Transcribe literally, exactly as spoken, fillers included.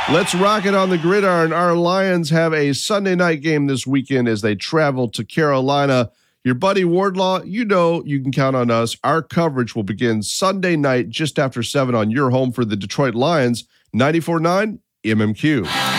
Let's rock it on the gridiron. Our Lions have a Sunday night game this weekend as they travel to Carolina. Your buddy Wardlaw, you know you can count on us. Our coverage will begin Sunday night just after seven on your home for the Detroit Lions, ninety-four point nine M M Q.